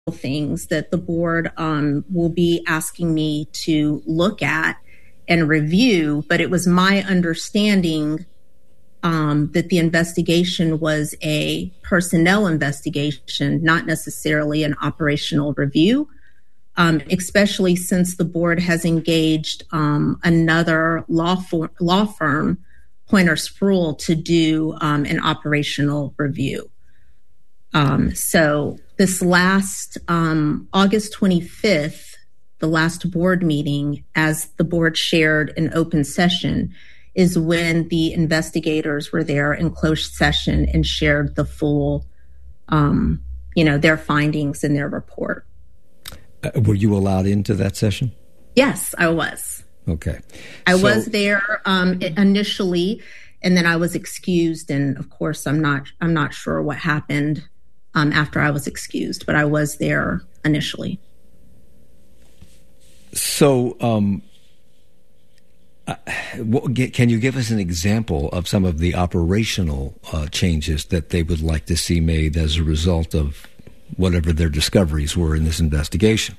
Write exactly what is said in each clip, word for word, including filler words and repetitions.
things that the board um, will be asking me to look at and review, but it was my understanding um, that the investigation was a personnel investigation, not necessarily an operational review, um, especially since the board has engaged um, another law, for, law firm, Poynter Spruill, to do um, an operational review. Um, so this last um, August twenty-fifth, the last board meeting, as the board shared in open session, is when the investigators were there in closed session and shared the full, um, you know, their findings in their report. Uh, were you allowed into that session? Yes, I was. Okay. I so, was there um, initially, and then I was excused. And of course, I'm not. I'm not sure what happened um, after I was excused, but I was there initially. So, um, uh, what, can you give us an example of some of the operational uh, changes that they would like to see made as a result of whatever their discoveries were in this investigation?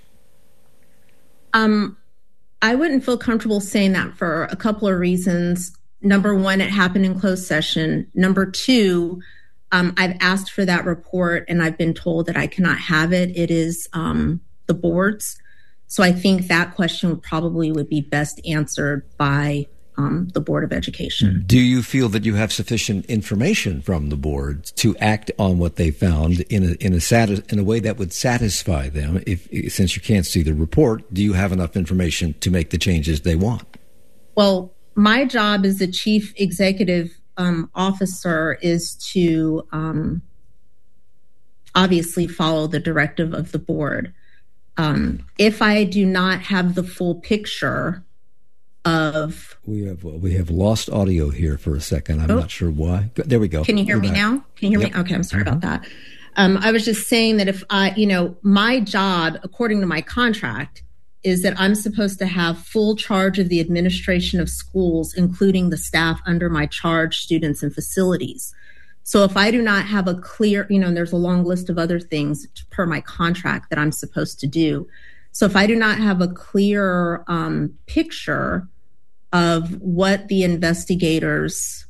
Um, I wouldn't feel comfortable saying that for a couple of reasons. Number one, it happened in closed session. Number two, um, I've asked for that report and I've been told that I cannot have it. It is um, the board's. So I think that question probably would be best answered by um, the Board of Education. Do you feel that you have sufficient information from the board to act on what they found in a in a satis- in a way that would satisfy them? If since you can't see the report, do you have enough information to make the changes they want? Well, my job as the chief executive um, officer is to um, obviously follow the directive of the board. Um, if I do not have the full picture of... We have we have lost audio here for a second. I'm oh. not sure why. There we go. Can you hear We're me back. now? Can you hear yep. me? Okay, I'm sorry mm-hmm. about that. Um, I was just saying that if I, you know, my job, according to my contract, is that I'm supposed to have full charge of the administration of schools, including the staff under my charge, students, and facilities. So if I do not have a clear, you know, and there's a long list of other things per my contract that I'm supposed to do. So if I do not have a clear um, picture of what the investigators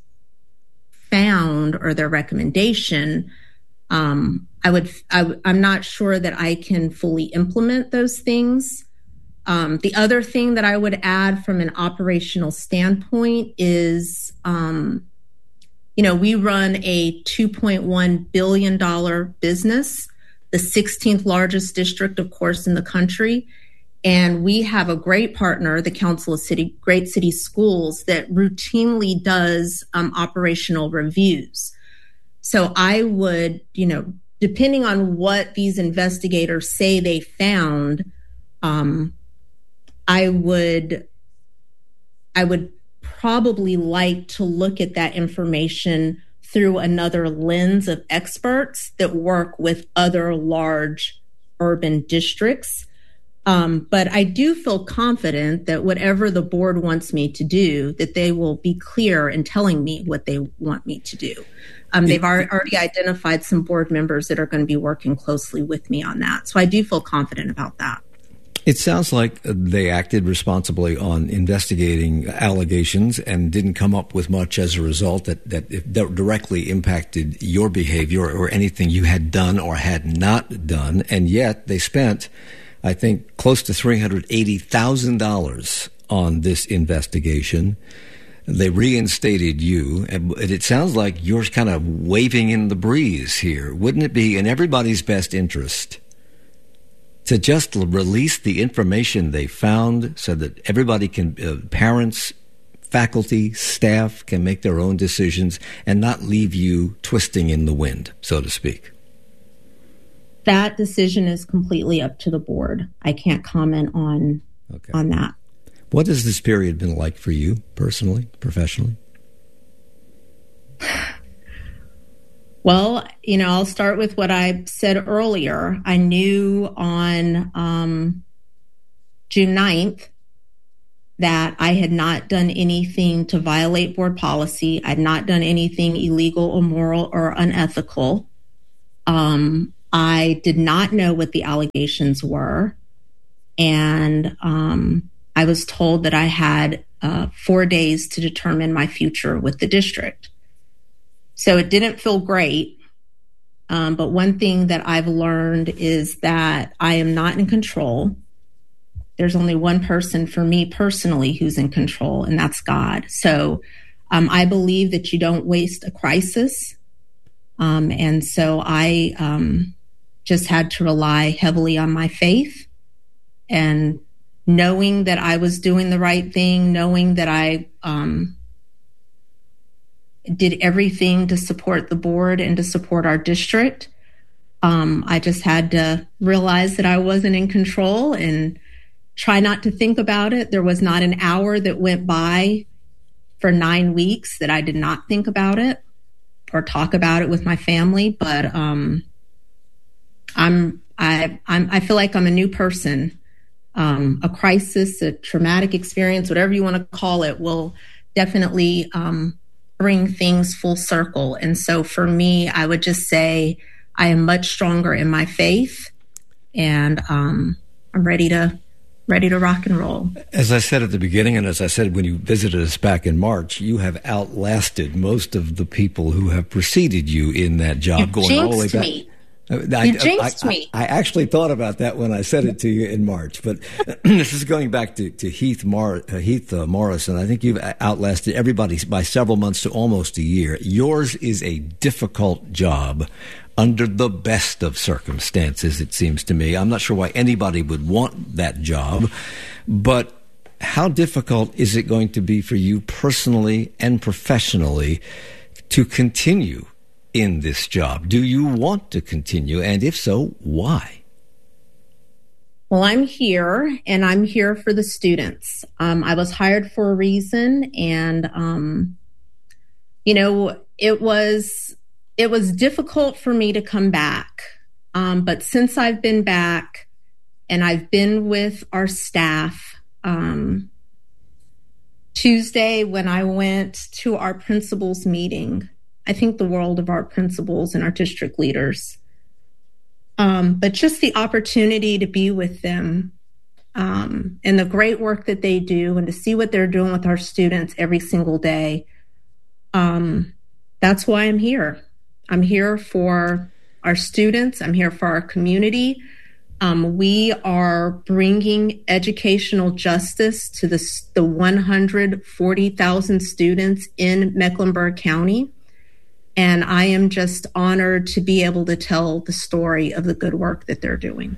found or their recommendation, um, I would, I, I'm not sure that I can fully implement those things. Um, the other thing that I would add from an operational standpoint is, um, you know, we run a two point one billion dollars business, the sixteenth largest district, of course, in the country. And we have a great partner, the Council of City, Great City Schools, that routinely does um, operational reviews. So I would, you know, depending on what these investigators say they found, um, I would, I would probably like to look at that information through another lens of experts that work with other large urban districts. Um, but I do feel confident that whatever the board wants me to do, that they will be clear in telling me what they want me to do. Um, they've already identified some board members that are going to be working closely with me on that. So I do feel confident about that. It sounds like they acted responsibly on investigating allegations and didn't come up with much as a result that, that, that directly impacted your behavior or anything you had done or had not done. And yet they spent, I think, close to three hundred eighty thousand dollars on this investigation. They reinstated you, and it sounds like you're kind of waving in the breeze here. Wouldn't it be in everybody's best interest to just release the information they found so that everybody can, uh, parents, faculty, staff can make their own decisions and not leave you twisting in the wind, so to speak? That decision is completely up to the board. I can't comment on, okay. on that. What has this period been like for you personally, professionally? Well, you know, I'll start with what I said earlier. I knew on um, June ninth that I had not done anything to violate board policy. I'd not done anything illegal, immoral, or unethical. Um, I did not know what the allegations were. And um, I was told that I had uh, four days to determine my future with the district. So it didn't feel great. Um, but one thing that I've learned is that I am not in control. There's only one person for me personally who's in control, and that's God. So um, I believe that you don't waste a crisis. Um, and so I um, just had to rely heavily on my faith, and knowing that I was doing the right thing, knowing that I um, did everything to support the board and to support our district. Um, I just had to realize that I wasn't in control and try not to think about it. There was not an hour that went by for nine weeks that I did not think about it or talk about it with my family. But um, I'm I I'm I feel like I'm a new person. Um, a crisis, a traumatic experience, whatever you want to call it, will definitely um, bring things full circle. And so for me, I would just say I am much stronger in my faith, and um, I'm ready to ready to rock and roll. As I said at the beginning, and as I said when you visited us back in March, you have outlasted most of the people who have preceded you in that job, you going all the way back. Me. I, you jinxed I, me. I, I actually thought about that when I said it to you in March, but this is going back to, to Heath, Mar, uh, Heath uh, Morrison. I think you've outlasted everybody by several months to almost a year. Yours is a difficult job under the best of circumstances, it seems to me. I'm not sure why anybody would want that job, but how difficult is it going to be for you personally and professionally to continue in this job? Do you want to continue? And if so, why? Well, I'm here, and I'm here for the students. Um, I was hired for a reason, and, um, you know, it was, it was difficult for me to come back. Um, but since I've been back and I've been with our staff, um, Tuesday when I went to our principals meeting, I think the world of our principals and our district leaders. Um, but just the opportunity to be with them um, and the great work that they do, and to see what they're doing with our students every single day. Um, that's why I'm here. I'm here for our students. I'm here for our community. Um, we are bringing educational justice to the, the one hundred forty thousand students in Mecklenburg County. And I am just honored to be able to tell the story of the good work that they're doing.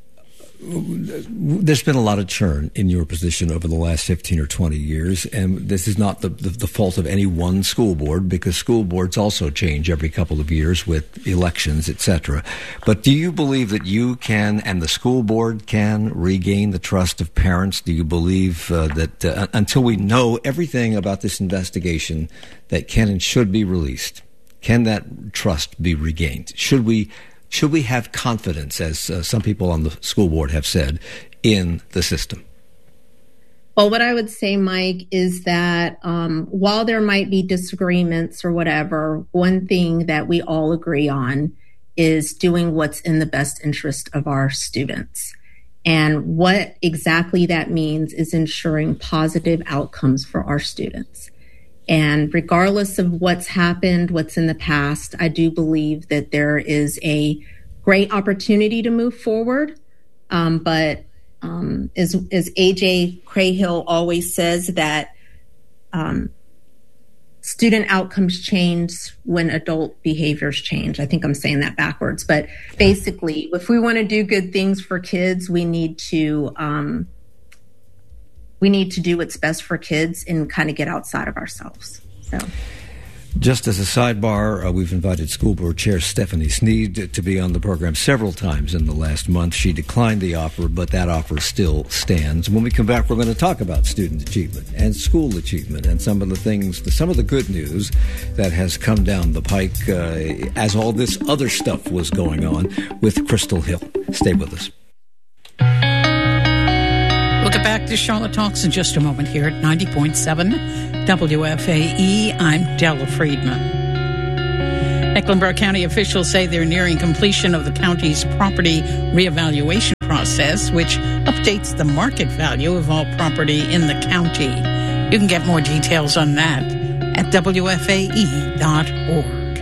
There's been a lot of churn in your position over the last fifteen or twenty years, and this is not the, the, the fault of any one school board, because school boards also change every couple of years with elections, et cetera. But do you believe that you can, and the school board can, regain the trust of parents? Do you believe uh, that uh, until we know everything about this investigation that can and should be released, can that trust be regained? Should we should we have confidence, as uh, some people on the school board have said, in the system? Well, what I would say, Mike, is that um, while there might be disagreements or whatever, one thing that we all agree on is doing what's in the best interest of our students. And what exactly that means is ensuring positive outcomes for our students. And regardless of what's happened, what's in the past, I do believe that there is a great opportunity to move forward. Um, but um, as, as A J Crahill always says, that um, student outcomes change when adult behaviors change. I think I'm saying that backwards. But basically, if we want to do good things for kids, we need to um, we need to do what's best for kids and kind of get outside of ourselves. So, just as a sidebar, uh, we've invited School Board Chair Stephanie Sneed to be on the program several times in the last month. She declined the offer, but that offer still stands. When we come back, we're going to talk about student achievement and school achievement and some of the things, some of the good news that has come down the pike uh, as all this other stuff was going on with Crystal Hill. Stay with us. We'll get back to Charlotte Talks in just a moment here at ninety point seven W F A E. I'm Della Friedman. Mecklenburg County officials say they're nearing completion of the county's property reevaluation process, which updates the market value of all property in the county. You can get more details on that at W F A E dot org.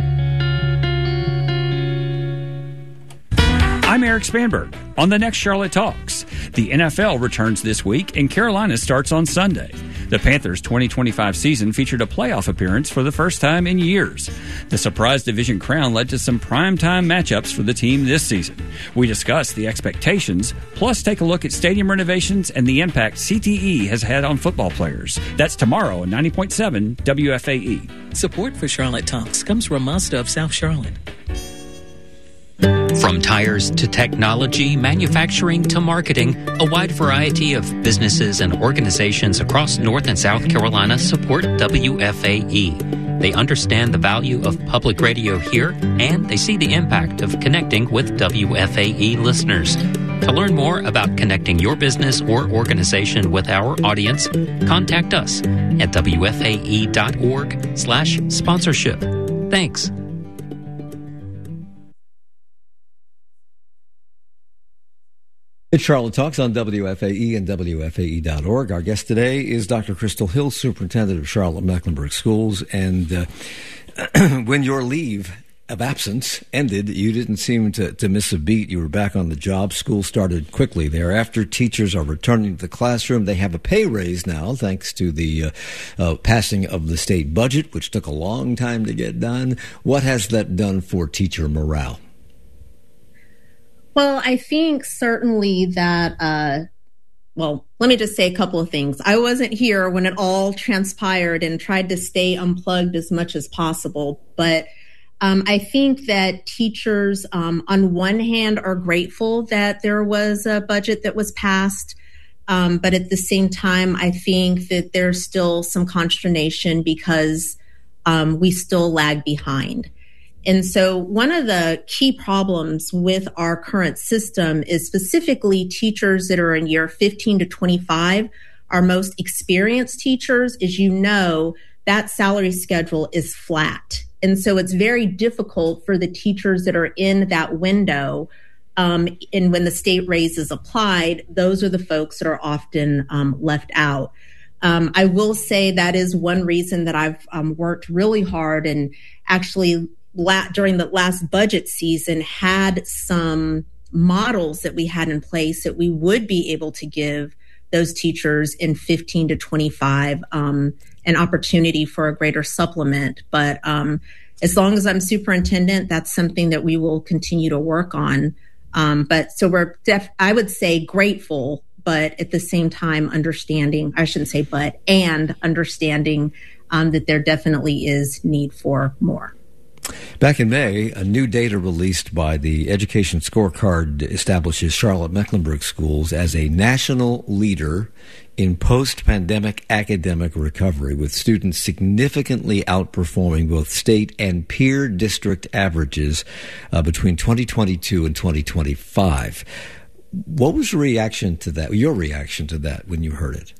I'm Eric Spanberg. On the next Charlotte Talks, the N F L returns this week and Carolina starts on Sunday. The Panthers' twenty twenty-five season featured a playoff appearance for the first time in years. The surprise division crown led to some primetime matchups for the team this season. We discuss the expectations, plus take a look at stadium renovations and the impact C T E has had on football players. That's tomorrow on ninety point seven W F A E. Support for Charlotte Talks comes from Mazda of South Charlotte. From tires to technology, manufacturing to marketing, a wide variety of businesses and organizations across North and South Carolina support W F A E. They understand the value of public radio here, and they see the impact of connecting with W F A E listeners. To learn more about connecting your business or organization with our audience, contact us at W F A E dot org slash sponsorship. Thanks. It's Charlotte Talks on W F A E and W F A E dot org. Our guest today is Doctor Crystal Hill, Superintendent of Charlotte-Mecklenburg Schools. And uh, when your leave of absence ended, you didn't seem to, to miss a beat. You were back on the job. School started quickly thereafter. Teachers are returning to the classroom. They have a pay raise now, thanks to the uh, uh, passing of the state budget, which took a long time to get done. What has that done for teacher morale? Well, I think certainly that, uh, well, let me just say a couple of things. I wasn't here when it all transpired and tried to stay unplugged as much as possible. But um, I think that teachers, um, on one hand, are grateful that there was a budget that was passed. Um, but at the same time, I think that there's still some consternation because um, we still lag behind. And so one of the key problems with our current system is specifically teachers that are in year fifteen to twenty-five. Our most experienced teachers, as you know, that salary schedule is flat. And so it's very difficult for the teachers that are in that window. Um, and when the state raise is applied, those are the folks that are often um, left out. Um, I will say that is one reason that I've um, worked really hard and actually La- during the last budget season had some models that we had in place that we would be able to give those teachers in fifteen to twenty-five um, an opportunity for a greater supplement. But um, as long as I'm superintendent, that's something that we will continue to work on. Um, but so we're, def- I would say grateful, but at the same time understanding, I shouldn't say but, and understanding um, that there definitely is need for more. Back in May, a new data released by the Education Scorecard establishes Charlotte-Mecklenburg Schools as a national leader in post-pandemic academic recovery, with students significantly outperforming both state and peer district averages uh, between twenty twenty-two and twenty twenty-five. What was your reaction to that, your reaction to that when you heard it?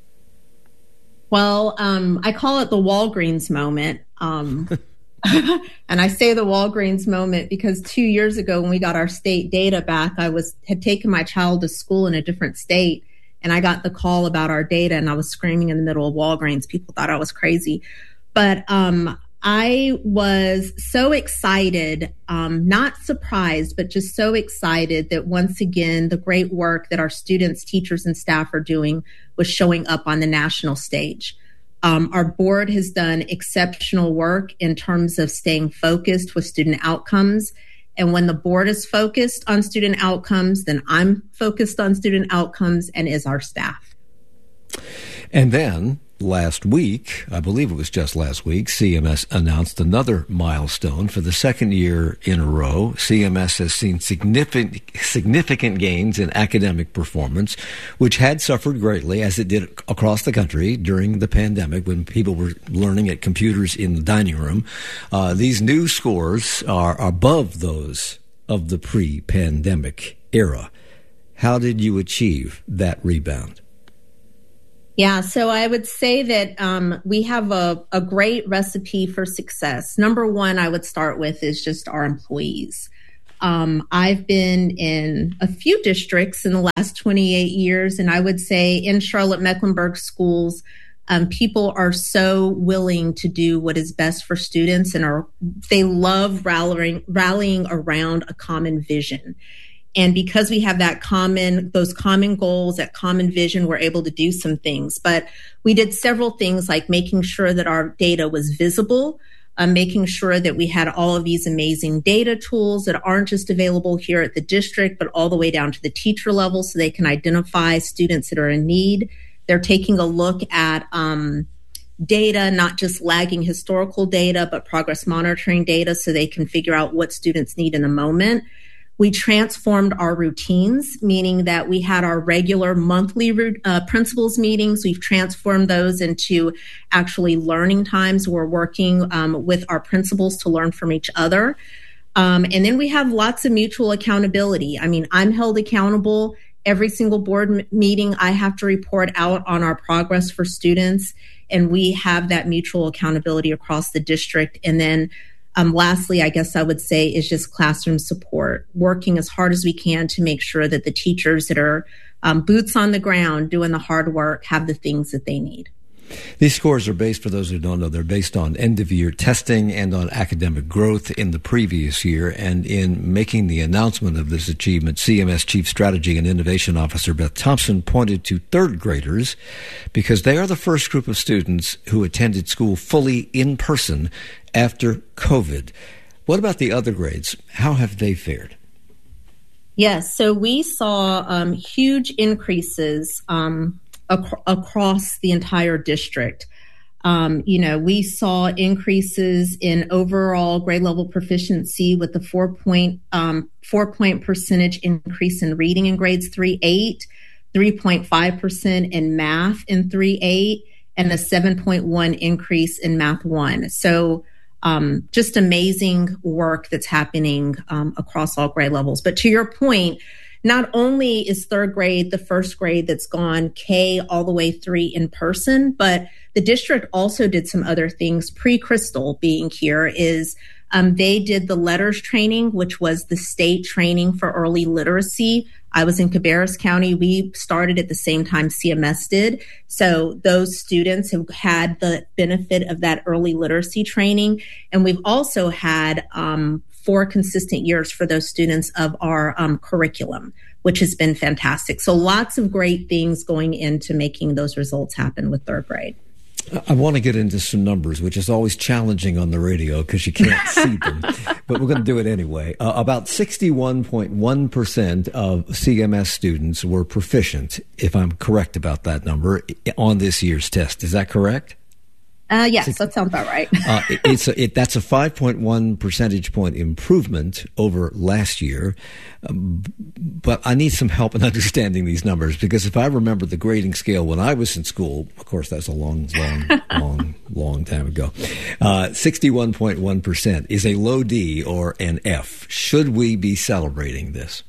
Well, um, I call it the Walgreens moment. Um And I say the Walgreens moment because two years ago when we got our state data back, I was had taken my child to school in a different state, and I got the call about our data, and I was screaming in the middle of Walgreens. People thought I was crazy. But um, I was so excited, um, not surprised, but just so excited that once again, the great work that our students, teachers, and staff are doing was showing up on the national stage. Um, our board has done exceptional work in terms of staying focused with student outcomes. And when the board is focused on student outcomes, then I'm focused on student outcomes, and is our staff. And then last week, I believe it was just last week, C M S announced another milestone. For the second year in a row, C M S has seen significant significant gains in academic performance, which had suffered greatly, as it did across the country during the pandemic when people were learning at computers in the dining room. Uh, these new scores are above those of the pre-pandemic era. How did you achieve that rebound? Yeah, so I would say that um, we have a, a great recipe for success. Number one, I would start with is just our employees. Um, I've been in a few districts in the last twenty-eight years, and I would say in Charlotte-Mecklenburg schools, um, people are so willing to do what is best for students, and are they love rallying, rallying around a common vision. And because we have that common, those common goals, that common vision, we're able to do some things. But we did several things like making sure that our data was visible, um, making sure that we had all of these amazing data tools that aren't just available here at the district, but all the way down to the teacher level so they can identify students that are in need. They're taking a look at um, data, not just lagging historical data, but progress monitoring data so they can figure out what students need in a moment. We transformed our routines, meaning that we had our regular monthly uh, principals meetings. We've transformed those into actually learning times. We're working um, with our principals to learn from each other. Um, and then we have lots of mutual accountability. I mean, I'm held accountable. Every single board m- meeting, I have to report out on our progress for students. And we have that mutual accountability across the district. And then Um, lastly, I guess I would say is just classroom support, working as hard as we can to make sure that the teachers that are um, boots on the ground doing the hard work have the things that they need. These scores are based, for those who don't know, they're based on end-of-year testing and on academic growth in the previous year. And in making the announcement of this achievement, C M S Chief Strategy and Innovation Officer Beth Thompson pointed to third graders because they are the first group of students who attended school fully in person after COVID. What about the other grades? How have they fared? Yes, so we saw um, huge increases um, ac- across the entire district. Um, you know, we saw increases in overall grade level proficiency with the four point um, four point percentage increase in reading in grades three eight, three point five percent in math in three eight, and a seven point one increase in math one. So um, just amazing work that's happening um, across all grade levels. But to your point, not only is third grade the first grade that's gone K all the way three in person, but the district also did some other things. Pre-Crystal being here is um, they did the letters training, which was the state training for early literacy. I was in Cabarrus County. We started at the same time C M S did. So those students have had the benefit of that early literacy training. And we've also had um, four consistent years for those students of our um, curriculum, which has been fantastic. So lots of great things going into making those results happen with third grade. I want to get into some numbers, which is always challenging on the radio because you can't see them, but we're going to do it anyway. Uh, about sixty-one point one percent of C M S students were proficient, if I'm correct about that number, on this year's test. Is that correct? Uh, yes, Six, that sounds about right. uh, it, it's a, it, that's a five point one percentage point improvement over last year. Um, but I need some help in understanding these numbers because if I remember the grading scale when I was in school, of course, that's a long, long, long, long time ago, uh, sixty-one point one percent is a low D or an F. Should we be celebrating this?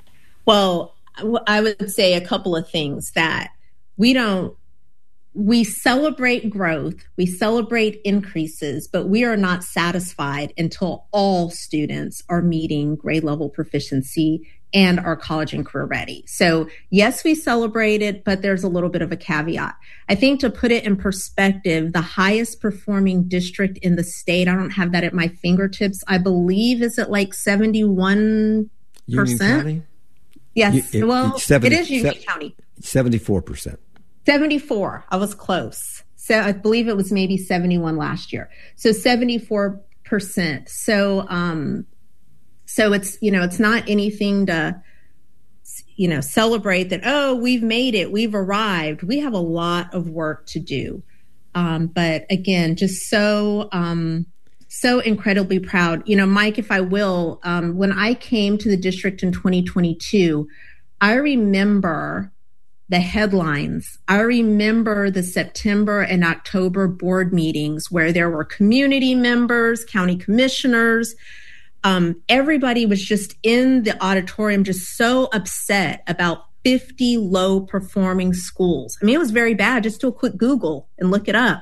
Well, I would say a couple of things that we don't We celebrate growth, we celebrate increases, but we are not satisfied until all students are meeting grade level proficiency and are college and career ready. So yes, we celebrate it, but there's a little bit of a caveat. I think to put it in perspective, the highest performing district in the state, I don't have that at my fingertips, I believe is at like seventy-one percent. Union County? Yes, it, well, seventy, it is Union se- County. seventy-four percent. seventy-four. I was close. So I believe it was maybe seventy-one last year. So seventy-four percent. So, um, so it's, you know, it's not anything to, you know, celebrate that, oh, we've made it, we've arrived. We have a lot of work to do. Um, but again, just so, um, so incredibly proud. You know, Mike, if I will, um, when I came to the district in twenty twenty-two, I remember the headlines. I remember the September and October board meetings where there were community members, county commissioners. Um, everybody was just in the auditorium, just so upset about fifty low performing schools. I mean, it was very bad. Just do a quick Google and look it up.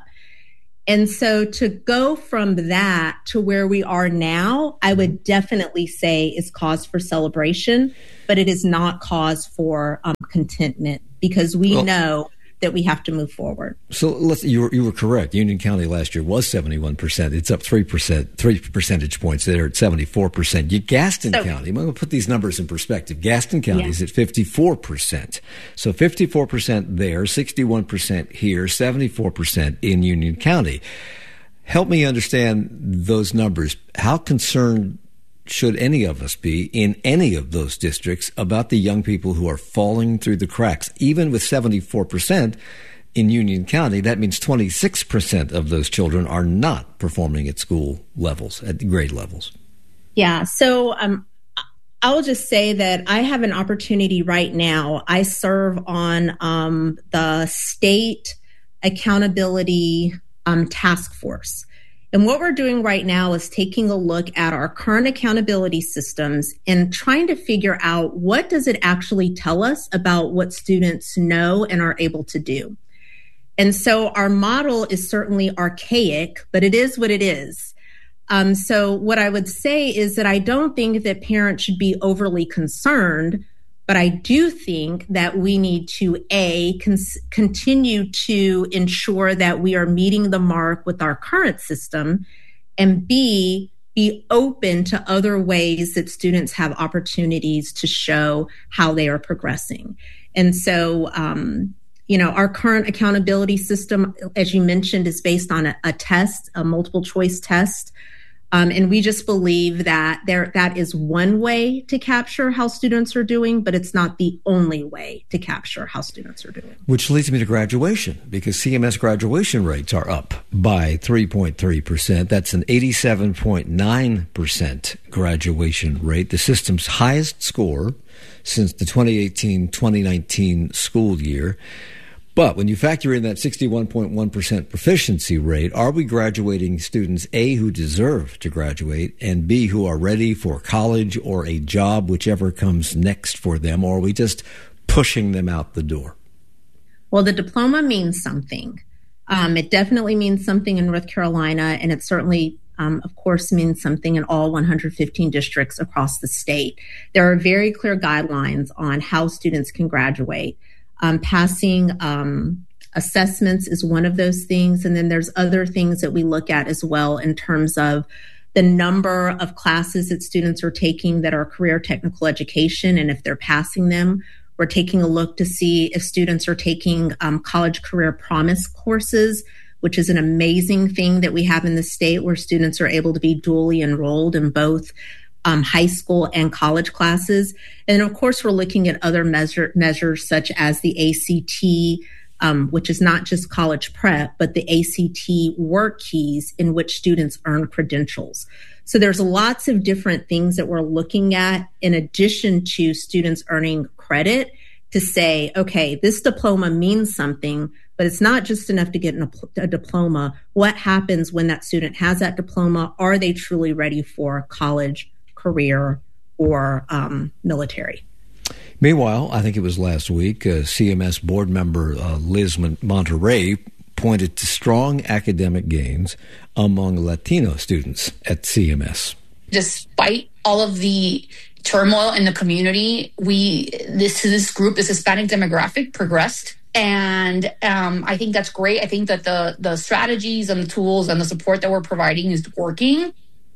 And so to go from that to where we are now, I would definitely say is cause for celebration, but it is not cause for um, contentment, because we well, know that we have to move forward. So let's, you were, you were correct. Union County last year was seventy-one percent. It's up three percent, three percentage points there at seventy-four percent. You, Gaston so, County, I'm going to put these numbers in perspective. Gaston County yeah. is at fifty-four percent. So fifty-four percent there, sixty-one percent here, seventy-four percent in Union County. Help me understand those numbers. How concerned should any of us be in any of those districts about the young people who are falling through the cracks? Even with seventy-four percent in Union County, that means twenty-six percent of those children are not performing at school levels, at grade levels. Yeah. So um, I'll just say that I have an opportunity right now. I serve on um, the state accountability um, task force. And what we're doing right now is taking a look at our current accountability systems and trying to figure out what does it actually tell us about what students know and are able to do. And so our model is certainly archaic, but it is what it is. Um, so what I would say is that I don't think that parents should be overly concerned, but I do think that we need to, A, cons- continue to ensure that we are meeting the mark with our current system, and B, be open to other ways that students have opportunities to show how they are progressing. And so, um, you know, our current accountability system, as you mentioned, is based on a, a test, a multiple choice test. Um, and we just believe that there that is one way to capture how students are doing, but it's not the only way to capture how students are doing. Which leads me to graduation, because C M S graduation rates are up by three point three percent. That's an eighty-seven point nine percent graduation rate, the system's highest score since the twenty eighteen twenty nineteen school year. But when you factor in that sixty-one point one percent proficiency rate, are we graduating students, A, who deserve to graduate, and B, who are ready for college or a job, whichever comes next for them, or are we just pushing them out the door? Well, the diploma means something. Um, it definitely means something in North Carolina, and it certainly, um, of course, means something in all one hundred fifteen districts across the state. There are very clear guidelines on how students can graduate. Um, passing um, assessments is one of those things. And then there's other things that we look at as well in terms of the number of classes that students are taking that are career technical education. And if they're passing them, we're taking a look to see if students are taking um, college career promise courses, which is an amazing thing that we have in the state, where students are able to be dually enrolled in both Um, high school and college classes. And of course, we're looking at other measure, measures such as the A C T, um, which is not just college prep, but the A C T work keys in which students earn credentials. So there's lots of different things that we're looking at in addition to students earning credit to say, okay, this diploma means something, but it's not just enough to get an, a diploma. What happens when that student has that diploma? Are they truly ready for college, career, or um, military? Meanwhile, I think it was last week, uh, C M S board member uh, Liz Monterey pointed to strong academic gains among Latino students at C M S. Despite all of the turmoil in the community, we this this group, this Hispanic demographic, progressed. And um, I think that's great. I think that the the strategies and the tools and the support that we're providing is working.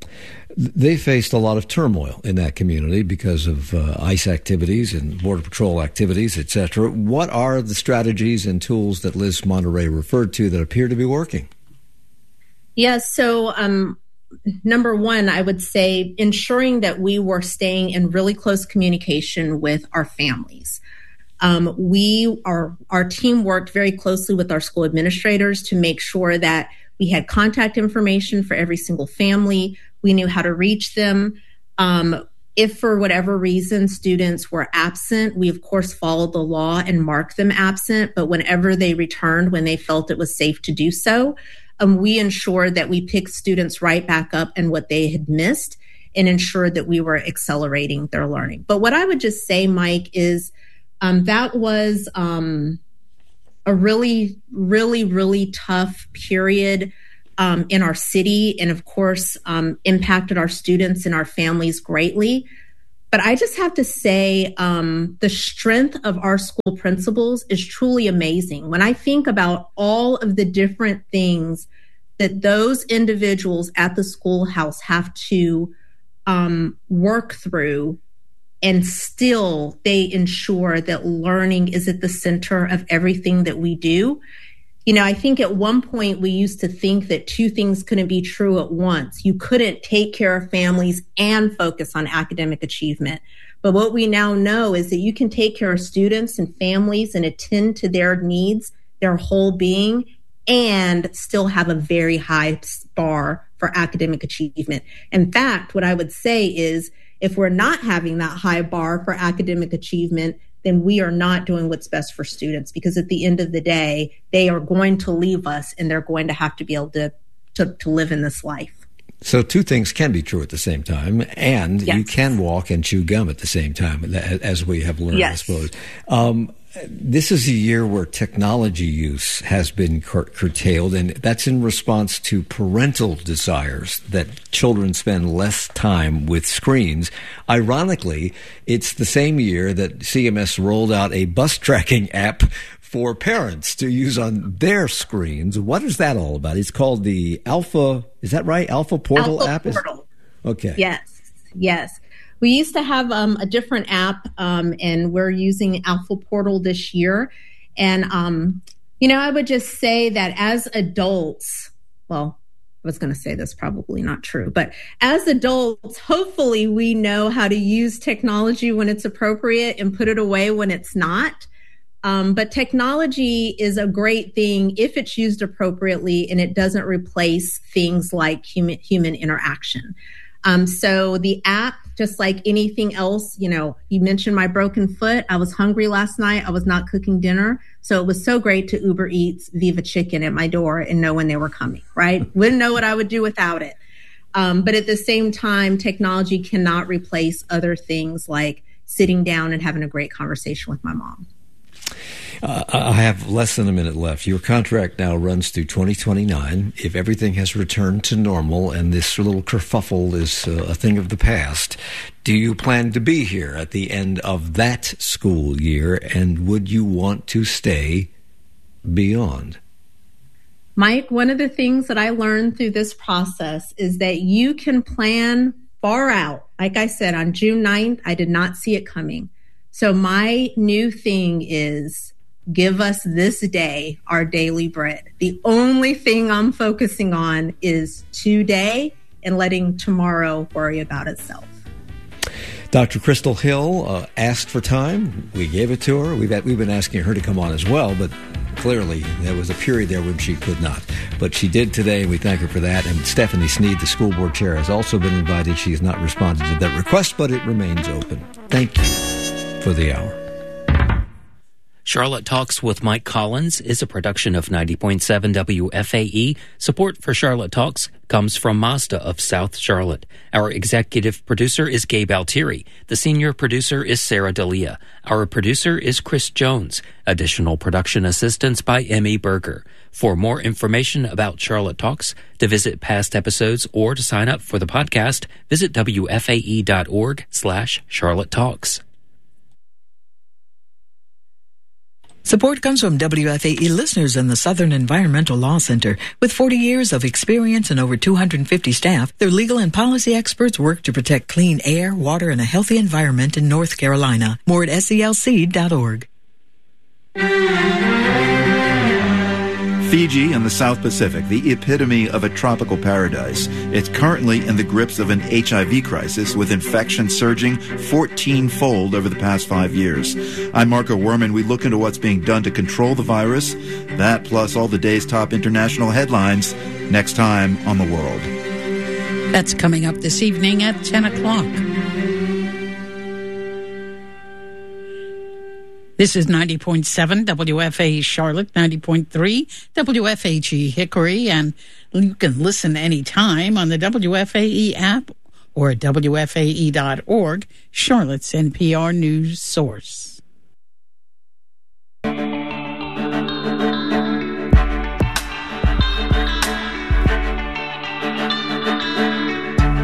They faced a lot of turmoil in that community because of uh, ICE activities and Border Patrol activities, et cetera. What are the strategies and tools that Liz Monterey referred to that appear to be working? Yes. Yeah, so um, number one, I would say ensuring that we were staying in really close communication with our families. Um, we, our, our team worked very closely with our school administrators to make sure that we had contact information for every single family. We knew how to reach them. Um, if for whatever reason students were absent, we of course followed the law and marked them absent. But whenever they returned, when they felt it was safe to do so, um, we ensured that we picked students right back up and what they had missed, and ensured that we were accelerating their learning. But what I would just say, Mike, is Um, that was um, a really, really, really tough period um, in our city, and of course, um, impacted our students and our families greatly. But I just have to say, um, the strength of our school principals is truly amazing. When I think about all of the different things that those individuals at the schoolhouse have to um, work through, and still they ensure that learning is at the center of everything that we do. You know, I think at one point we used to think that two things couldn't be true at once. You couldn't take care of families and focus on academic achievement. But what we now know is that you can take care of students and families and attend to their needs, their whole being, and still have a very high bar for academic achievement. In fact, what I would say is if we're not having that high bar for academic achievement, then we are not doing what's best for students, because at the end of the day, they are going to leave us and they're going to have to be able to, to, to live in this life. So two things can be true at the same time, and yes. you can walk and chew gum at the same time, as we have learned, yes. I suppose. Um, this is a year where technology use has been cur- curtailed, and that's in response to parental desires that children spend less time with screens. Ironically, it's the same year that C M S rolled out a bus tracking app for parents to use on their screens. What is that all about? It's called the Alpha, is that right? Alpha Portal Alpha app? Portal. Is, okay. Yes, yes. We used to have um, a different app, um, and we're using Alpha Portal this year. And, um, you know, I would just say that as adults, well, I was going to say this, probably not true, but as adults, hopefully we know how to use technology when it's appropriate and put it away when it's not. Um, but technology is a great thing if it's used appropriately and it doesn't replace things like human, human interaction. Um, so the app, just like anything else, you know, you mentioned my broken foot. I was hungry last night. I was not cooking dinner. So it was so great to Uber Eats Viva Chicken at my door and know when they were coming, right? Wouldn't know what I would do without it. Um, but at the same time, technology cannot replace other things like sitting down and having a great conversation with my mom. Uh, I have less than a minute left. Your contract now runs through twenty twenty-nine. If everything has returned to normal and this little kerfuffle is uh, a thing of the past, do you plan to be here at the end of that school year, and would you want to stay beyond? Mike, one of the things that I learned through this process is that you can plan far out. Like I said, on June ninth, I did not see it coming. So my new thing is give us this day our daily bread. The only thing I'm focusing on is today and letting tomorrow worry about itself. Doctor Crystal Hill uh, asked for time. We gave it to her. We've had, we've been asking her to come on as well, but clearly there was a period there when she could not. But she did today, and we thank her for that. And Stephanie Sneed, the school board chair, has also been invited. She has not responded to that request, but it remains open. Thank you for the hour. Charlotte Talks with Mike Collins is a production of ninety point seven W F A E. Support for Charlotte Talks comes from Mazda of South Charlotte. Our executive producer is Gabe Altieri. The senior producer is Sarah D'Elia. Our producer is Chris Jones. Additional production assistance by Emmy Berger. For more information about Charlotte Talks, to visit past episodes, or to sign up for the podcast, visit W F A E dot org slash Charlotte Talks. Support comes from W F A E listeners in the Southern Environmental Law Center. With forty years of experience and over two hundred fifty staff, their legal and policy experts work to protect clean air, water, and a healthy environment in North Carolina. More at S E L C dot org. Fiji in the South Pacific, the epitome of a tropical paradise. It's currently in the grips of an H I V crisis, with infection surging fourteen-fold over the past five years. I'm Marco Werman. We look into what's being done to control the virus. That plus all the day's top international headlines next time on The World. That's coming up this evening at ten o'clock. This is ninety point seven W F A E Charlotte, ninety point three W F A G Hickory, and you can listen anytime on the W F A E app or at W F A E dot org, Charlotte's N P R news source.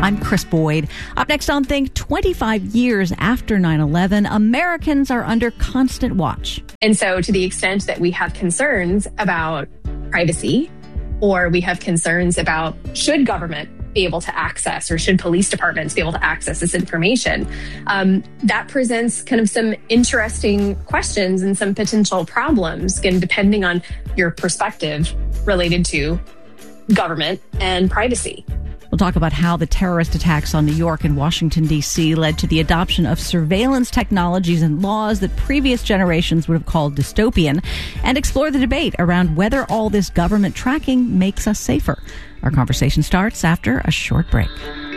I'm Chris Boyd. Up next on Think, twenty-five years after nine eleven, Americans are under constant watch. And so to the extent that we have concerns about privacy, or we have concerns about should government be able to access, or should police departments be able to access this information, um, that presents kind of some interesting questions and some potential problems, again, depending on your perspective related to government and privacy. We'll talk about how the terrorist attacks on New York and Washington, D C led to the adoption of surveillance technologies and laws that previous generations would have called dystopian, and explore the debate around whether all this government tracking makes us safer. Our conversation starts after a short break.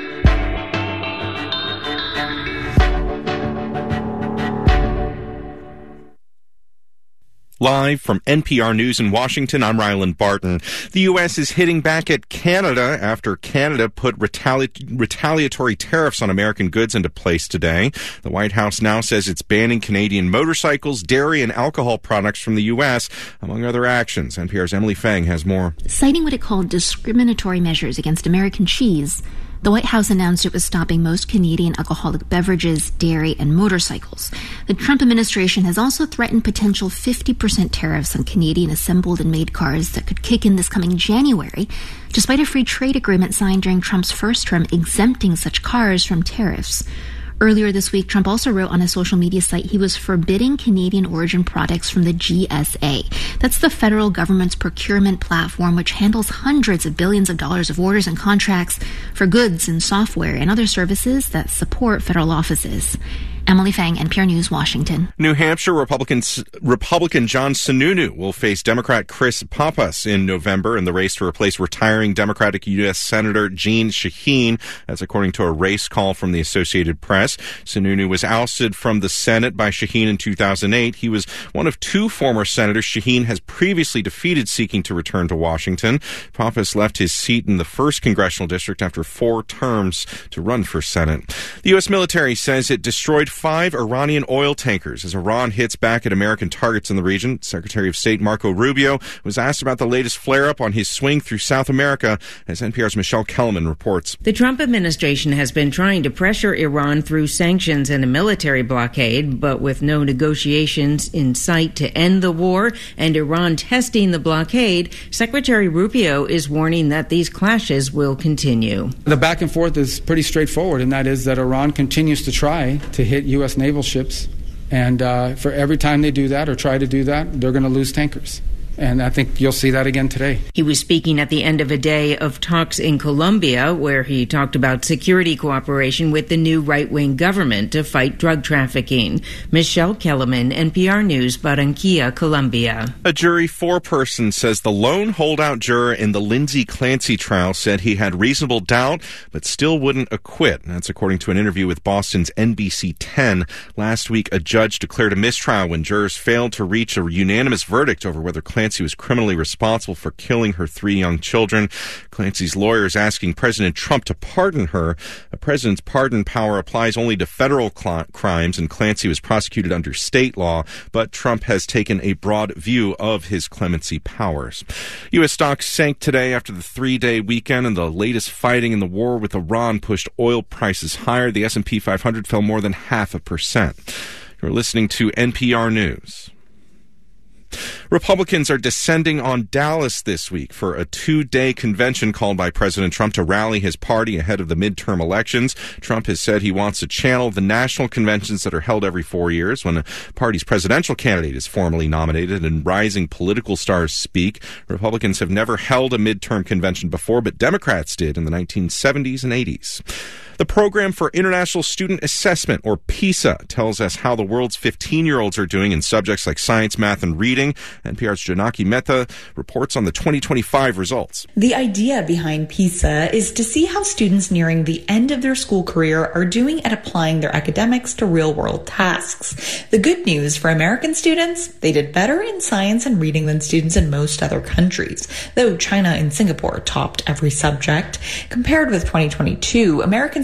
Live from N P R News in Washington, I'm Ryland Barton. The U S is hitting back at Canada after Canada put retali- retaliatory tariffs on American goods into place today. The White House now says it's banning Canadian motorcycles, dairy, and alcohol products from the U S, among other actions. N P R's Emily Fang has more. Citing what it called discriminatory measures against American cheese, the White House announced it was stopping most Canadian alcoholic beverages, dairy, and motorcycles. The Trump administration has also threatened potential fifty percent tariffs on Canadian assembled and made cars that could kick in this coming January, despite a free trade agreement signed during Trump's first term exempting such cars from tariffs. Earlier this week, Trump also wrote on his social media site he was forbidding Canadian origin products from the G S A. That's the federal government's procurement platform, which handles hundreds of billions of dollars of orders and contracts for goods and software and other services that support federal offices. Emily Fang, N P R News, Washington. New Hampshire Republican Republican John Sununu will face Democrat Chris Pappas in November in the race to replace retiring Democratic U S Senator Jeanne Shaheen. That's according to a race call from the Associated Press. Sununu was ousted from the Senate by Shaheen in two thousand eight. He was one of two former senators Shaheen has previously defeated seeking to return to Washington. Pappas left his seat in the first congressional district after four terms to run for Senate. The U S military says it destroyed five Iranian oil tankers as Iran hits back at American targets in the region. Secretary of State Marco Rubio was asked about the latest flare-up on his swing through South America, as N P R's Michelle Kellerman reports. The Trump administration has been trying to pressure Iran through sanctions and a military blockade, but with no negotiations in sight to end the war and Iran testing the blockade, Secretary Rubio is warning that these clashes will continue. The back and forth is pretty straightforward, and that is that Iran continues to try to hit U S naval ships, and uh, for every time they do that or try to do that, they're going to lose tankers. And I think you'll see that again today. He was speaking at the end of a day of talks in Colombia, where he talked about security cooperation with the new right-wing government to fight drug trafficking. Michelle Kellerman, N P R News, Barranquilla, Colombia. A jury foreperson says the lone holdout juror in the Lindsay Clancy trial said he had reasonable doubt, but still wouldn't acquit. That's according to an interview with Boston's N B C ten. Last week, a judge declared a mistrial when jurors failed to reach a unanimous verdict over whether Clancy was criminally responsible for killing her three young children. Clancy's lawyer is asking President Trump to pardon her. A president's pardon power applies only to federal cl- crimes, and Clancy was prosecuted under state law, but Trump has taken a broad view of his clemency powers. U S stocks sank today after the three-day weekend, and the latest fighting in the war with Iran pushed oil prices higher. The S and P five hundred fell more than half a percent. You're listening to N P R News. Republicans are descending on Dallas this week for a two-day convention called by President Trump to rally his party ahead of the midterm elections. Trump has said he wants to channel the national conventions that are held every four years when a party's presidential candidate is formally nominated and rising political stars speak. Republicans have never held a midterm convention before, but Democrats did in the nineteen seventies and eighties. The Program for International Student Assessment, or PISA, tells us how the world's fifteen-year-olds are doing in subjects like science, math, and reading. N P R's Janaki Mehta reports on the twenty twenty-five results. The idea behind PISA is to see how students nearing the end of their school career are doing at applying their academics to real-world tasks. The good news for American students, they did better in science and reading than students in most other countries, though China and Singapore topped every subject. Compared with twenty twenty-two, American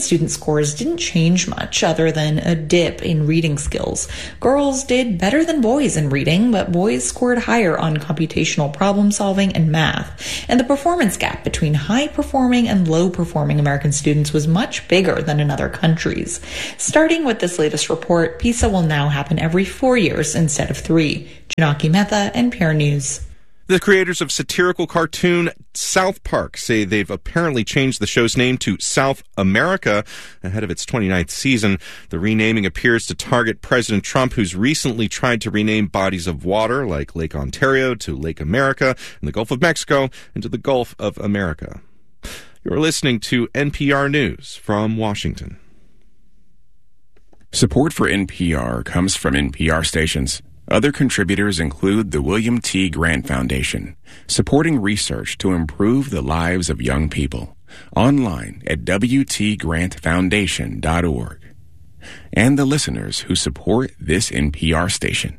student scores didn't change much other than a dip in reading skills. Girls did better than boys in reading, but boys scored higher on computational problem solving and math. And the performance gap between high-performing and low-performing American students was much bigger than in other countries. Starting with this latest report, PISA will now happen every four years instead of three. Janaki Mehta, N P R News. The creators of satirical cartoon South Park say they've apparently changed the show's name to South America ahead of its twenty-ninth season. The renaming appears to target President Trump, who's recently tried to rename bodies of water like Lake Ontario to Lake America and the Gulf of Mexico into the Gulf of America. You're listening to N P R News from Washington. Support for N P R comes from N P R stations. Other contributors include the William T. Grant Foundation, supporting research to improve the lives of young people. Online at w t grant foundation dot org. And the listeners who support this N P R station.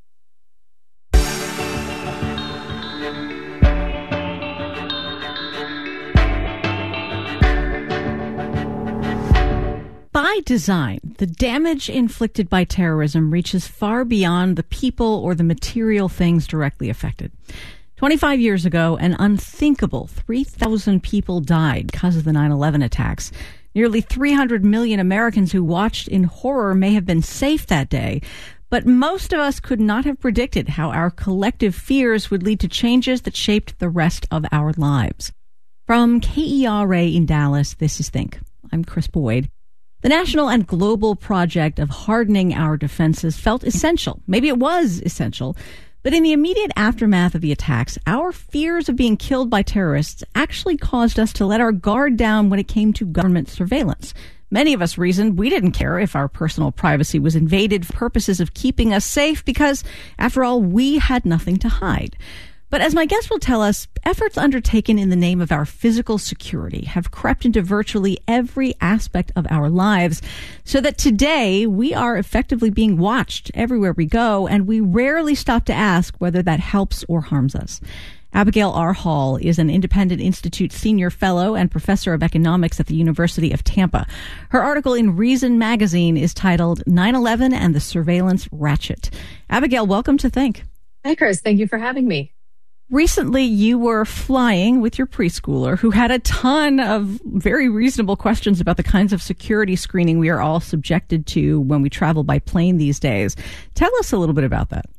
By design, the damage inflicted by terrorism reaches far beyond the people or the material things directly affected. twenty-five years ago, an unthinkable three thousand people died because of the nine eleven attacks. Nearly three hundred million Americans who watched in horror may have been safe that day, but most of us could not have predicted how our collective fears would lead to changes that shaped the rest of our lives. From K E R A in Dallas, this is Think. I'm Chris Boyd. The national and global project of hardening our defenses felt essential. Maybe it was essential. But in the immediate aftermath of the attacks, our fears of being killed by terrorists actually caused us to let our guard down when it came to government surveillance. Many of us reasoned we didn't care if our personal privacy was invaded for purposes of keeping us safe because, after all, we had nothing to hide. But as my guest will tell us, efforts undertaken in the name of our physical security have crept into virtually every aspect of our lives, so that today we are effectively being watched everywhere we go, and we rarely stop to ask whether that helps or harms us. Abigail R. Hall is an Independent Institute Senior Fellow and Professor of Economics at the University of Tampa. Her article in Reason magazine is titled nine eleven and the Surveillance Ratchet. Abigail, welcome to Think. Hi, Chris. Thank you for having me. Recently, you were flying with your preschooler who had a ton of very reasonable questions about the kinds of security screening we are all subjected to when we travel by plane these days. Tell us a little bit about that.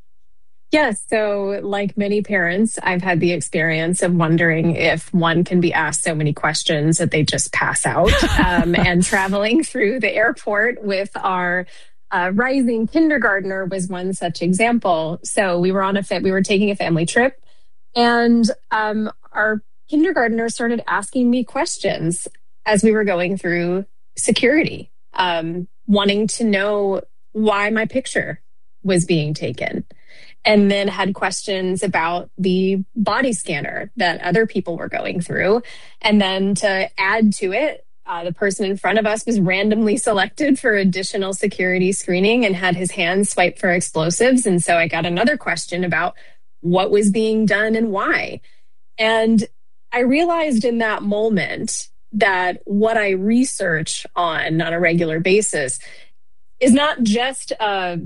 Yes. So like many parents, I've had the experience of wondering if one can be asked so many questions that they just pass out. um, and traveling through the airport with our Uh, rising kindergartner was one such example. So we were on a fa- we were taking a family trip, and um, our kindergartner started asking me questions as we were going through security, um, wanting to know why my picture was being taken, and then had questions about the body scanner that other people were going through. And then to add to it, Uh, the person in front of us was randomly selected for additional security screening and had his hands swiped for explosives. And so I got another question about what was being done and why. And I realized in that moment that what I research on on a regular basis is not just a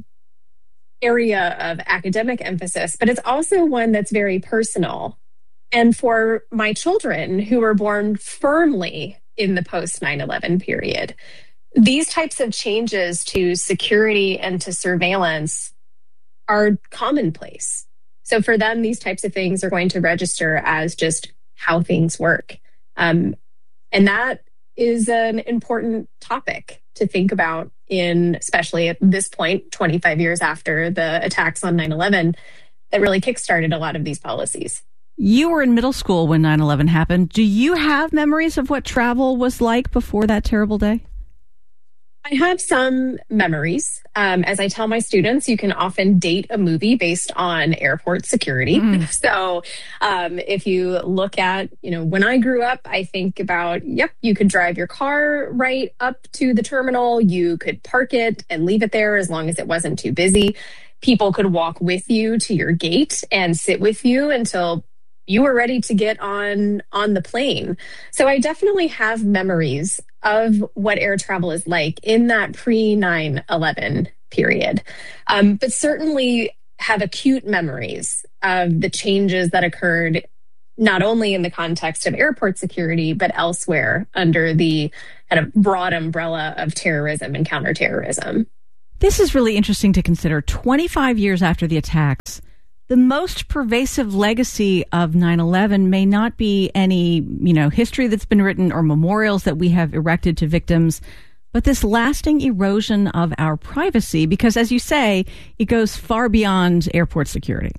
area of academic emphasis, but it's also one that's very personal. And for my children who were born firmly in the post nine eleven period, these types of changes to security and to surveillance are commonplace. So for them, these types of things are going to register as just how things work. Um, and that is an important topic to think about in, especially at this point, twenty-five years after the attacks on nine eleven, that really kickstarted a lot of these policies. You were in middle school when nine eleven happened. Do you have memories of what travel was like before that terrible day? I have some memories. Um, as I tell my students, you can often date a movie based on airport security. Mm. So um, if you look at, you know, when I grew up, I think about, yep, you could drive your car right up to the terminal. You could park it and leave it there as long as it wasn't too busy. People could walk with you to your gate and sit with you until you were ready to get on on the plane. So I definitely have memories of what air travel is like in that pre nine eleven period, um, but certainly have acute memories of the changes that occurred not only in the context of airport security, but elsewhere under the kind of broad umbrella of terrorism and counterterrorism. This is really interesting to consider. twenty-five years after the attacks, the most pervasive legacy of nine eleven may not be any, you know, history that's been written or memorials that we have erected to victims, but this lasting erosion of our privacy, because as you say, it goes far beyond airport security.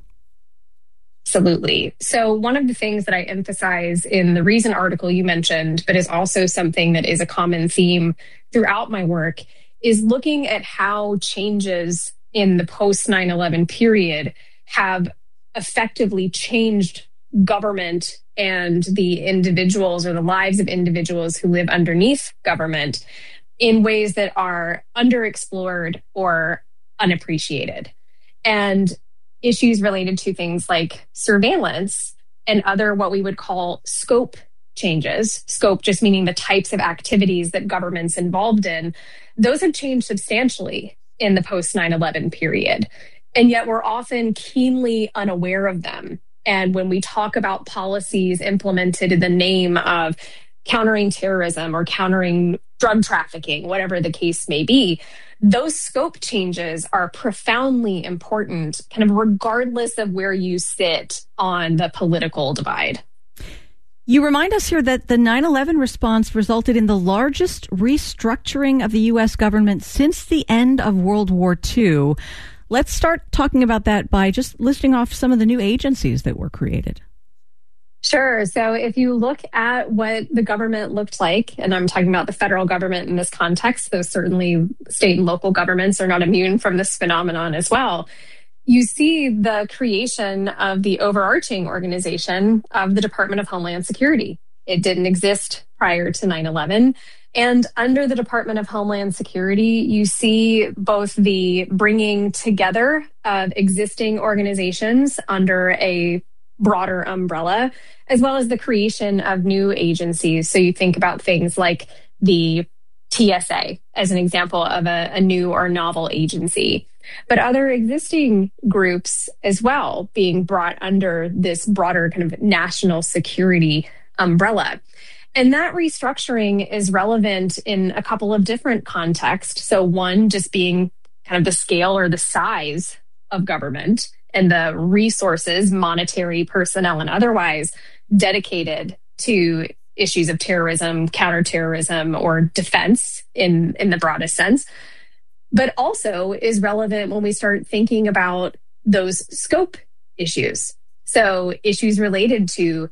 Absolutely. So one of the things that I emphasize in the recent article you mentioned, but is also something that is a common theme throughout my work, is looking at how changes in the post nine eleven period have effectively changed government and the individuals or the lives of individuals who live underneath government in ways that are underexplored or unappreciated. And issues related to things like surveillance and other what we would call scope changes, scope just meaning the types of activities that government's involved in, those have changed substantially in the post nine eleven period. And yet we're often keenly unaware of them. And when we talk about policies implemented in the name of countering terrorism or countering drug trafficking, whatever the case may be, those scope changes are profoundly important, kind of regardless of where you sit on the political divide. You remind us here that the nine eleven response resulted in the largest restructuring of the U S government since the end of World War Two. Let's start talking about that by just listing off some of the new agencies that were created. Sure. So if you look at what the government looked like, and I'm talking about the federal government in this context, though certainly state and local governments are not immune from this phenomenon as well, you see the creation of the overarching organization of the Department of Homeland Security. It didn't exist prior to nine eleven. And under the Department of Homeland Security, you see both the bringing together of existing organizations under a broader umbrella, as well as the creation of new agencies. So you think about things like the T S A as an example of a, a new or novel agency, but other existing groups as well being brought under this broader kind of national security umbrella. And that restructuring is relevant in a couple of different contexts. So one, just being kind of the scale or the size of government and the resources, monetary, personnel, and otherwise, dedicated to issues of terrorism, counterterrorism, or defense in, in the broadest sense, but also is relevant when we start thinking about those scope issues. So issues related to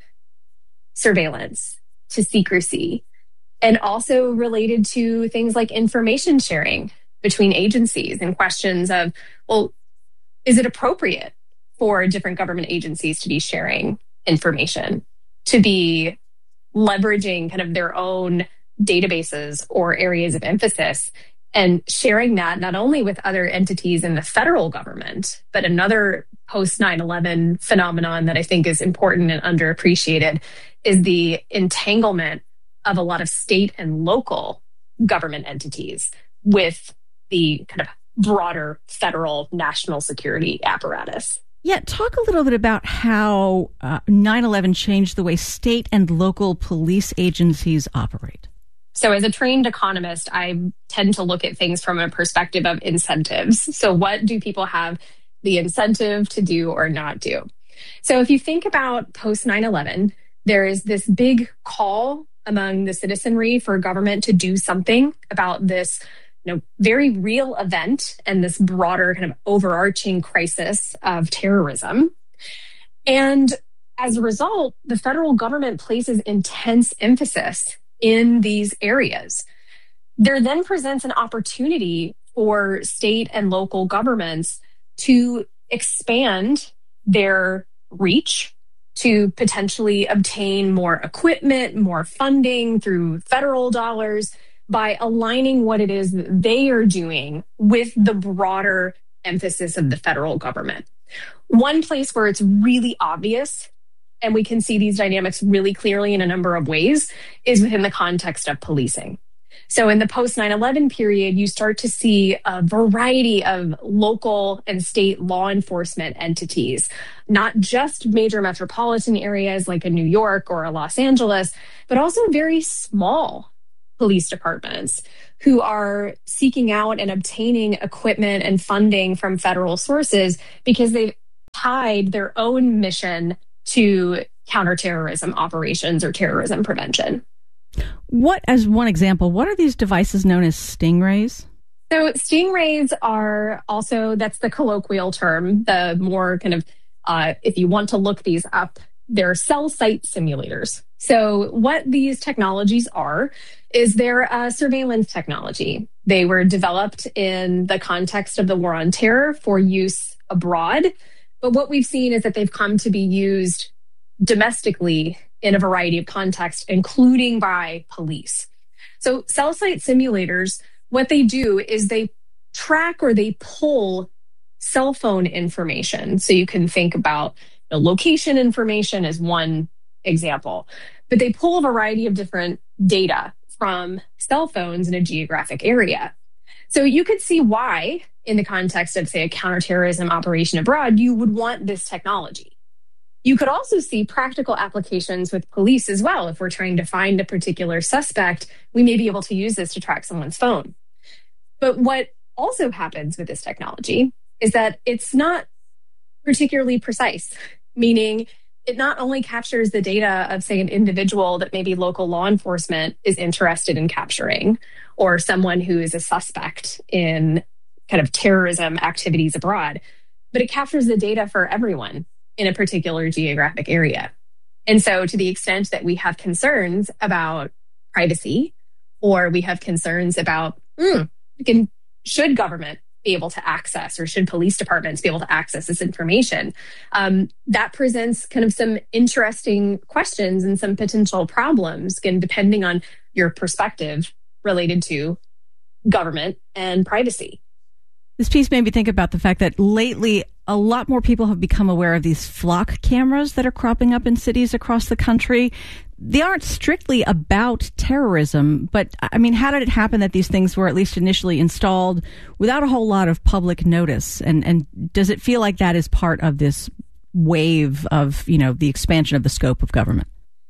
surveillance, to secrecy, and also related to things like information sharing between agencies and questions of, well, is it appropriate for different government agencies to be sharing information, to be leveraging kind of their own databases or areas of emphasis and sharing that not only with other entities in the federal government, but another post nine eleven phenomenon that I think is important and underappreciated is the entanglement of a lot of state and local government entities with the kind of broader federal national security apparatus. Yeah, talk a little bit about how uh, nine eleven changed the way state and local police agencies operate. So as a trained economist, I tend to look at things from a perspective of incentives. So what do people have the incentive to do or not do? So if you think about post nine eleven, there is this big call among the citizenry for government to do something about this, you know, very real event and this broader kind of overarching crisis of terrorism. And as a result, the federal government places intense emphasis in these areas. There then presents an opportunity for state and local governments to expand their reach, to potentially obtain more equipment, more funding through federal dollars, by aligning what it is that they are doing with the broader emphasis of the federal government. One place where it's really obvious and we can see these dynamics really clearly in a number of ways, is within the context of policing. So in the post nine eleven period, you start to see a variety of local and state law enforcement entities, not just major metropolitan areas like a New York or a Los Angeles, but also very small police departments who are seeking out and obtaining equipment and funding from federal sources because they've tied their own mission to counterterrorism operations or terrorism prevention. What, as one example, what are these devices known as stingrays? So stingrays are also, that's the colloquial term, the more kind of, uh, if you want to look these up, they're cell site simulators. So what these technologies are is they're a surveillance technology. They were developed in the context of the war on terror for use abroad. But what we've seen is that they've come to be used domestically in a variety of contexts, including by police. So cell site simulators, what they do is they track or they pull cell phone information. So you can think about you know, location information as one example, but they pull a variety of different data from cell phones in a geographic area. So you could see why, in the context of, say, a counterterrorism operation abroad, you would want this technology. You could also see practical applications with police as well. If we're trying to find a particular suspect, we may be able to use this to track someone's phone. But what also happens with this technology is that it's not particularly precise, meaning it not only captures the data of, say, an individual that maybe local law enforcement is interested in capturing, or someone who is a suspect in kind of terrorism activities abroad, but it captures the data for everyone in a particular geographic area. And so to the extent that we have concerns about privacy, or we have concerns about, mm, can, should government be able to access, or should police departments be able to access this information, um, that presents kind of some interesting questions and some potential problems, again, depending on your perspective related to government and privacy. This piece made me think about the fact that lately a lot more people have become aware of these flock cameras that are cropping up in cities across the country. They aren't strictly about terrorism, but I mean, how did it happen that these things were at least initially installed without a whole lot of public notice? And and does it feel like that is part of this wave of, you know, the expansion of the scope of government?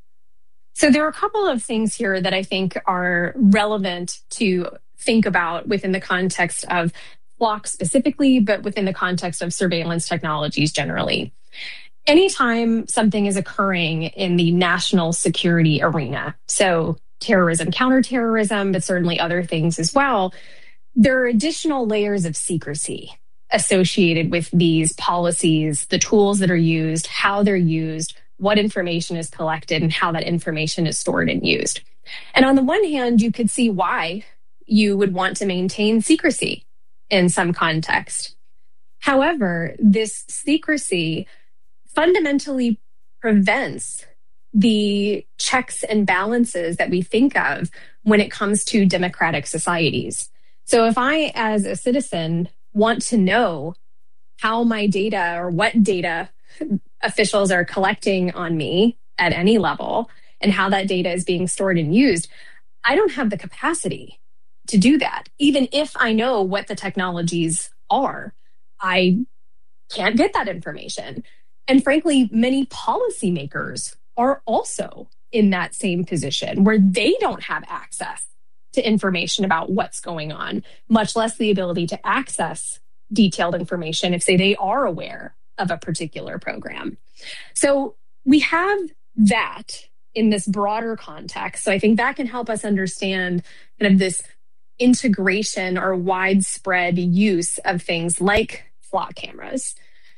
So there are a couple of things here that I think are relevant to think about within the context of Flock specifically, but within the context of surveillance technologies generally. Anytime something is occurring in the national security arena, so terrorism, counterterrorism, but certainly other things as well, there are additional layers of secrecy associated with these policies, the tools that are used, how they're used, what information is collected, and how that information is stored and used. And on the one hand, you could see why you would want to maintain secrecy in some context. However, this secrecy fundamentally prevents the checks and balances that we think of when it comes to democratic societies. So if I, as a citizen, want to know how my data or what data officials are collecting on me at any level and how that data is being stored and used, I don't have the capacity to do that. Even if I know what the technologies are, I can't get that information. And frankly, many policymakers are also in that same position where they don't have access to information about what's going on, much less the ability to access detailed information if, say, they are aware of a particular program. So we have that in this broader context. So I think that can help us understand kind of this integration or widespread use of things like flock cameras.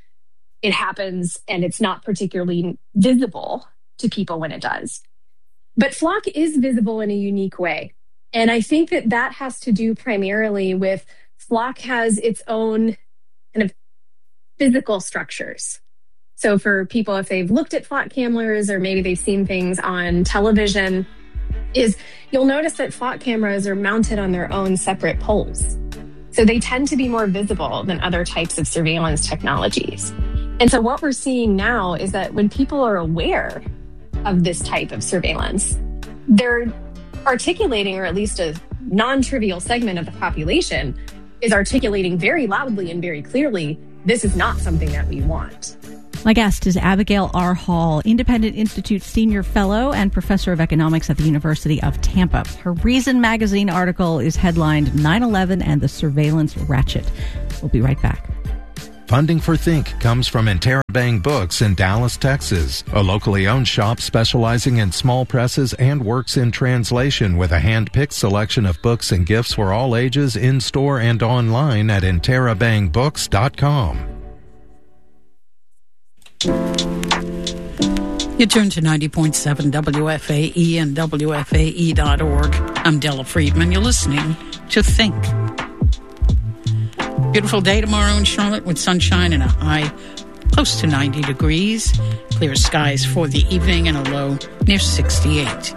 It happens and it's not particularly visible to people when it does. But flock is visible in a unique way. And I think that that has to do primarily with flock has its own kind of physical structures. So for people, if they've looked at flock cameras or maybe they've seen things on television, is you'll notice that flock cameras are mounted on their own separate poles. So they tend to be more visible than other types of surveillance technologies. And so what we're seeing now is that when people are aware of this type of surveillance, they're articulating, or at least a non-trivial segment of the population is articulating very loudly and very clearly, this is not something that we want. My guest is Abigail R. Hall, Independent Institute Senior Fellow and Professor of Economics at the University of Tampa. Her Reason magazine article is headlined nine eleven and the Surveillance Ratchet. We'll be right back. Funding for Think comes from Interabang Books in Dallas, Texas, a locally owned shop specializing in small presses and works in translation with a hand-picked selection of books and gifts for all ages in-store and online at interabang books dot com. You turn to ninety point seven W F A E and W F A E dot org. I'm Della Friedman. You're listening to Think. Beautiful day tomorrow in Charlotte with sunshine and a high close to ninety degrees. Clear skies for the evening and a low near sixty-eight.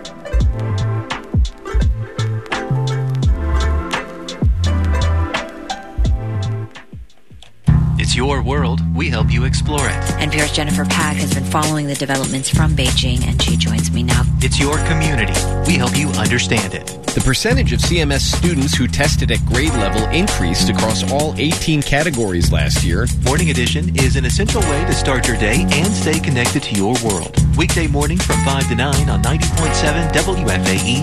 It's your world. We help you explore it. N P R's Jennifer Pack has been following the developments from Beijing, and she joins me now. It's your community. We help you understand it. The percentage of C M S students who tested at grade level increased across all eighteen categories last year. Morning Edition is an essential way to start your day and stay connected to your world. Weekday morning from five to nine on ninety point seven W F A E